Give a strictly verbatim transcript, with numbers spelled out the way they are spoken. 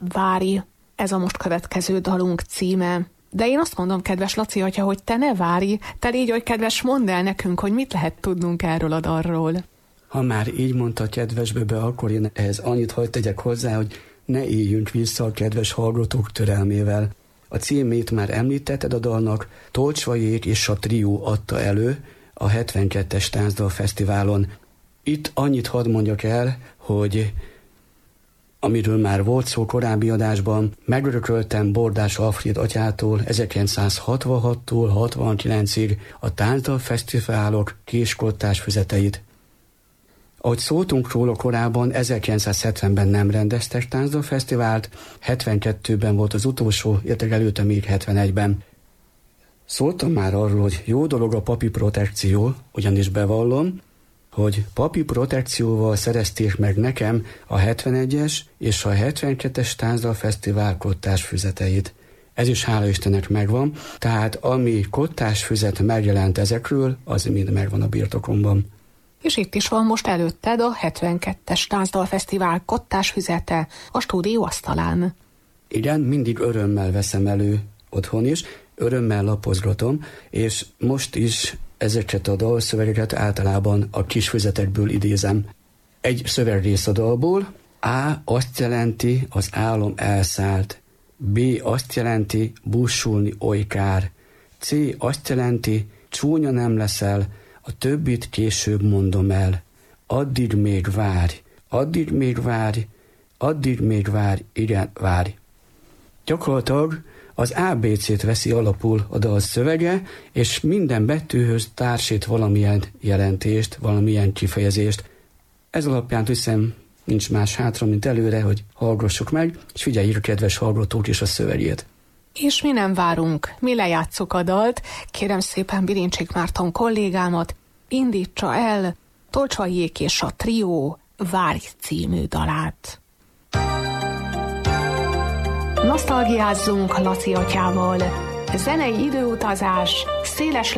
Várj, ez a most következő dalunk címe. De én azt mondom, kedves Laci atya, hogy te ne várj, te légy oly kedves, mondd el nekünk, hogy mit lehet tudnunk erről a dalról. Ha már így mondta kedves Böbe, akkor én ehhez annyit hadd tegyek hozzá, hogy ne éljünk vissza a kedves hallgatók türelmével. A címét már említetted a dalnak, Tolcsvajék és a trió adta elő a hetvenkettes Táncdal Fesztiválon. Itt annyit hadd mondjak el, hogy amiről már volt szó korábbi adásban, megörököltem Bordás Alfréd atyától ezerkilencszázhatvanhattól hatvankilencig a Táncdal Fesztiválok késkottás füzeteit. Ahogy szóltunk róla korábban, ezerkilencszázhetvenben nem rendeztek Táncdal Fesztivált, hetvenkettőben volt az utolsó, értek előtte még hetvenegyben. Szóltam már arról, hogy jó dolog a papi protekció, ugyanis bevallom, hogy papi protekcióval szerezték meg nekem a hetvenegyes és a hetvenkettes Táncdal Fesztivál kottás füzeteit. Ez is hála Istennek megvan, tehát ami kottás füzet megjelent ezekről, az mind megvan a birtokomban. És itt is van most előtted a hetvenkettes Táncdal Fesztivál kottás füzete a stúdió asztalán. Igen, mindig örömmel veszem elő otthon is, örömmel lapozgatom, és most is ezeket a dalszövegeket általában a kis füzetekből idézem. Egy szövegrész a dalból: A azt jelenti, az álom elszállt, B azt jelenti, búsulni oly kár, C azt jelenti, csúnya nem leszel, a többit később mondom el. Addig még várj, addig még várj, addig még várj, igen, várj. Gyakorlatilag az á bé cét veszi alapul a dal szövege, és minden betűhöz társít valamilyen jelentést, valamilyen kifejezést. Ez alapján hiszem nincs más hátra, mint előre, hogy hallgassuk meg, és figyeljük a kedves hallgatók is a szövegét. És mi nem várunk, mi lejátszuk a dalt. Kérem szépen Bilincsik Márton kollégámat, indítsa el Tolcsvajék és a trió Várj című dalát. Nosztalgiázzunk Laci atyával. Zenei időutazás, széles